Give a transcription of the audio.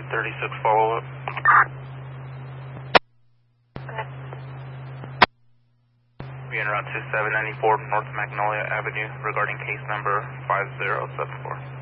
36 follow-up. We enter on 2794 North Magnolia Avenue regarding case number 5074.